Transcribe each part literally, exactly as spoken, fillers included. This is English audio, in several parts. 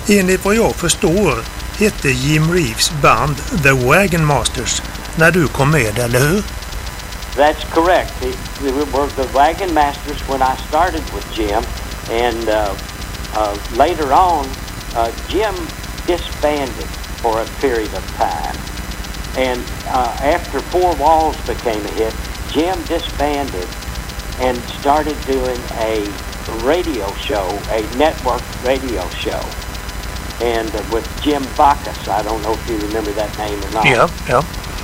Enligt vad jag förstår hette Jim Reeves band The Wagon Masters när du kom med, eller hur? That's correct. We were the Wagon Masters when I started with Jim, and uh, uh, later on, uh, Jim disbanded for a period of time. And uh, after Four Walls became a hit, Jim disbanded and started doing a radio show, a network radio show, and uh, with Jim Bacchus. I don't know if you remember that name or not. Yeah, yeah.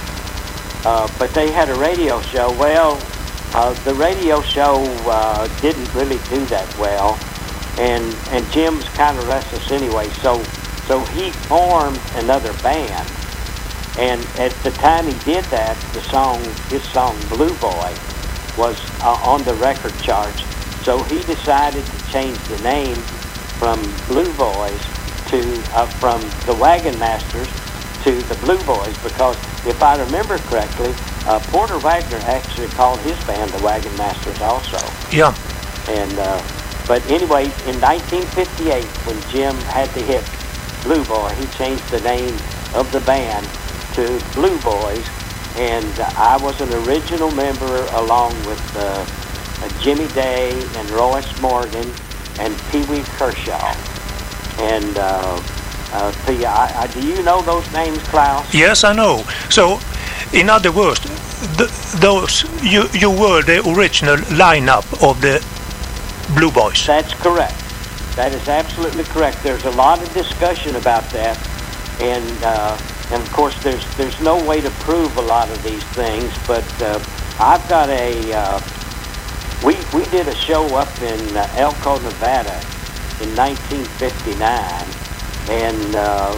Uh, but they had a radio show. Well, uh, the radio show uh, didn't really do that well, and and Jim's kind of restless anyway. So so he formed another band, and at the time he did that, the song his song Blue Boy was uh, on the record charts. So he decided to change the name from Blue Boys to uh, from the Wagon Masters to the Blue Boys, because if I remember correctly, uh, Porter Wagoner actually called his band the Wagon Masters also. Yeah. And uh, but anyway, in nineteen fifty-eight, when Jim had to hit Blue Boy, he changed the name of the band to Blue Boys, and uh, I was an original member along with uh, uh, Jimmy Day and Royce Morgan and Pee Wee Kershaw. And uh, Uh, Pia, I, I, do you know those names, Klaus? Yes, I know. So, in other words, th those you you were the original lineup of the Blue Boys. That's correct. That is absolutely correct. There's a lot of discussion about that, and uh, and of course, there's there's no way to prove a lot of these things. But uh, I've got a uh, we we did a show up in uh, Elko, Nevada, in nineteen fifty-nine. And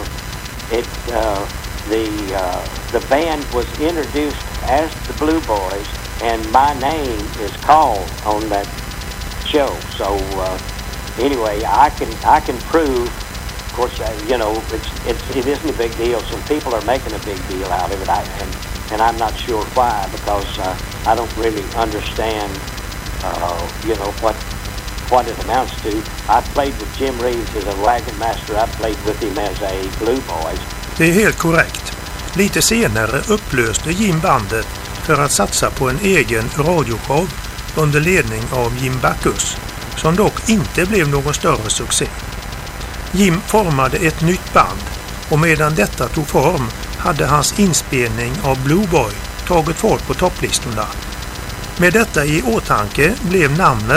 uh, it uh, the uh, the band was introduced as the Blue Boys, and my name is called on that show. So uh, anyway, I can I can prove. Of course, uh, you know it's, it's it isn't a big deal. Some people are making a big deal out of it, I, and and I'm not sure why, because uh, I don't really understand. Uh, you know what. what it amounts to. I played with Jim Reeves as a Wagon Master. I played with him as a Blue Boys. Det är helt korrekt. Lite senare upplöste Jim bandet för att satsa på en egen radioshow under ledning av Jim Bacchus, som dock inte blev någon större succé. Jim formade ett nytt band, och medan detta tog form hade hans inspelning av Blue Boy tagit fart på topplistorna. Med detta i åtanke blev namnet